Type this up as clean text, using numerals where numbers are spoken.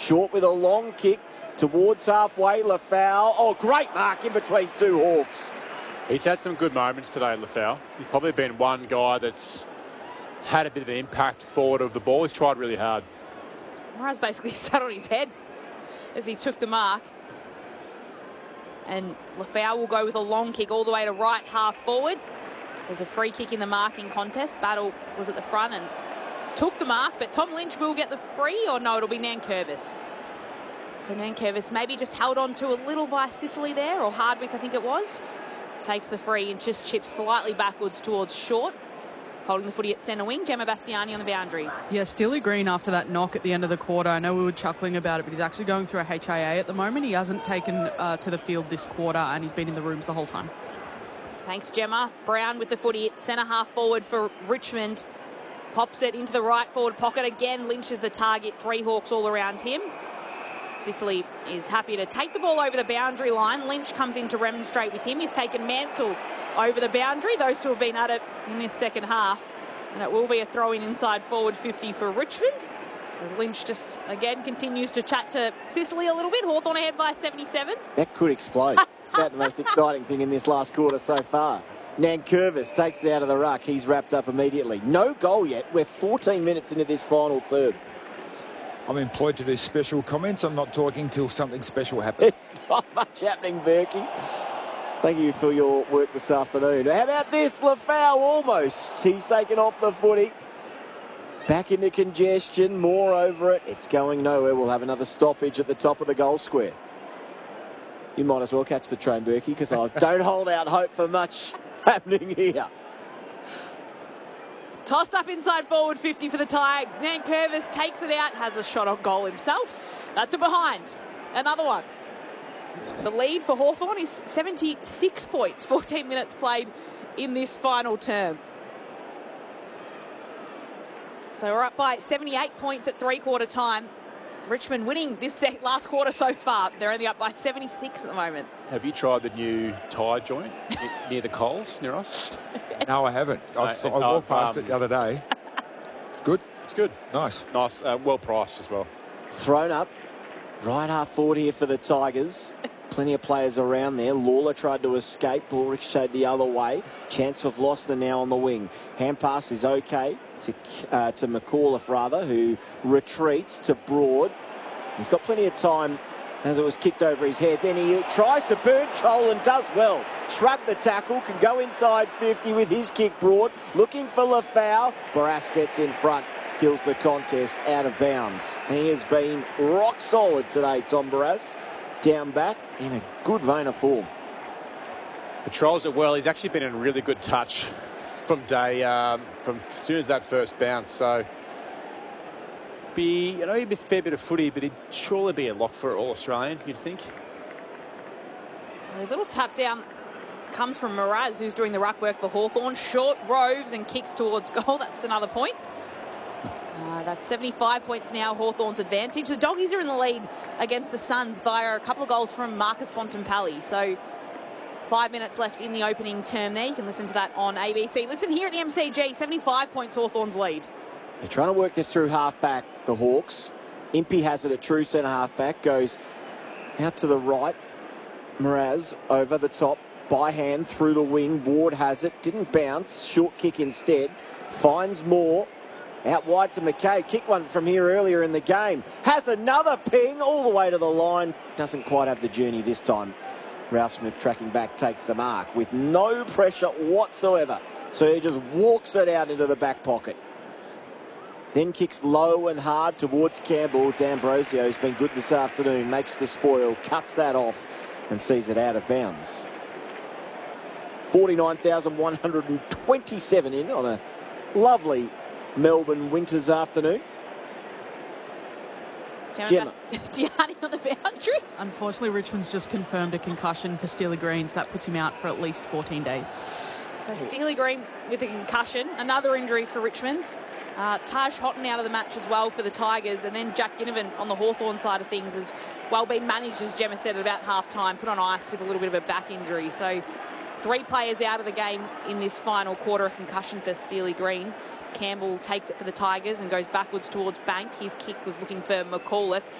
Short with a long kick towards halfway. Lafau. Oh, great mark in between two Hawks. He's had some good moments today, Lafau. He's probably been one guy that's had a bit of an impact forward of the ball. He's tried really hard. Moraz basically sat on his head as he took the mark. And Lafau will go with a long kick all the way to right half forward. There's a free kick in the marking contest. Battle was at the front and took the mark, but Tom Lynch will get the free, or no, it'll be Nankervis. So Nankervis maybe just held on to a little by Sicily there, or Hardwick I think it was. Takes the free and just chips slightly backwards towards short. Holding the footy at centre wing, Gemma Bastiani on the boundary. Yeah, Steely Green after that knock at the end of the quarter. I know we were chuckling about it, but he's actually going through a HIA at the moment. He hasn't taken to the field this quarter, and he's been in the rooms the whole time. Thanks, Gemma. Brown with the footy at centre half forward for Richmond. Pops it into the right forward pocket. Again, Lynch is the target. Three Hawks all around him. Sicily is happy to take the ball over the boundary line. Lynch comes in to remonstrate with him. He's taken Mansell over the boundary. Those two have been at it in this second half. And it will be a throw-in inside forward 50 for Richmond. As Lynch just, again, continues to chat to Sicily a little bit. Hawthorn ahead by 77. That could explode. It's about the most exciting thing in this last quarter so far. Nankervis takes it out of the ruck. He's wrapped up immediately. No goal yet. We're 14 minutes into this final term. I'm employed to do special comments. I'm not talking till something special happens. It's not much happening, Berkey. Thank you for your work this afternoon. How about this? Lafau almost. He's taken off the footy. Back into congestion. More over it. It's going nowhere. We'll have another stoppage at the top of the goal square. You might as well catch the train, Berkey, because I don't hold out hope for much happening here. Tossed up inside forward 50 for the Tigers. Nankervis takes it out, has a shot on goal himself. That's a behind. Another one. The lead for Hawthorn is 76 points, 14 minutes played in this final term. So we're up by 78 points at three-quarter time. Richmond winning this last quarter so far. They're only up by 76 at the moment. Have you tried the new tyre joint near the Coles, near us? No, I haven't. I walked past it the other day. Good? It's good. Nice. Nice. Well priced as well. Thrown up. Right half forward here for the Tigers. Plenty of players around there. Lawler tried to escape. Ball ricocheted the other way. Chance for Vloster now on the wing. Hand pass is okay to McAuliffe, rather, who retreats to Broad. He's got plenty of time as it was kicked over his head. Then he tries to burn Chol and does well. Shrug the tackle, can go inside 50 with his kick. Broad looking for Lafau. Barras gets in front, kills the contest out of bounds. He has been rock solid today, Tom Barras. Down back in a good vein of form. Patrols it well. He's actually been in really good touch from as soon as that first bounce. So he missed a fair bit of footy, but he'd surely be a lock for All-Australian, you'd think. So a little tap down comes from Moraz, who's doing the ruck work for Hawthorn. Short roves and kicks towards goal. That's another point. That's 75 points now, Hawthorn's advantage. The Doggies are in the lead against the Suns via a couple of goals from Marcus Bontempelli. So 5 minutes left in the opening term there. You can listen to that on ABC. Listen here at the MCG, 75 points Hawthorn's lead. They're trying to work this through half-back, the Hawks. Impey has it at true centre half-back. Goes out to the right. Moraz over the top. By hand through the wing. Ward has it. Didn't bounce. Short kick instead. Finds Moore. Out wide to McKay. Kick one from here earlier in the game. Has another ping all the way to the line. Doesn't quite have the journey this time. Ralph Smith tracking back takes the mark with no pressure whatsoever. So he just walks it out into the back pocket. Then kicks low and hard towards Campbell. D'Ambrosio has been good this afternoon. Makes the spoil. Cuts that off and sees it out of bounds. 49,127 in on a lovely Melbourne winter's afternoon. Gemma. Bastiani on the boundary. Unfortunately, Richmond's just confirmed a concussion for Steely Greens. That puts him out for at least 14 days. So Steely Green with a concussion. Another injury for Richmond. Taj Houghton out of the match as well for the Tigers. And then Jack Ginnivan on the Hawthorn side of things has well been managed, as Gemma said, at about half-time. Put on ice with a little bit of a back injury. So 3 players out of the game in this final quarter. A concussion for Steely Green. Campbell takes it for the Tigers and goes backwards towards Bank. His kick was looking for McAuliffe.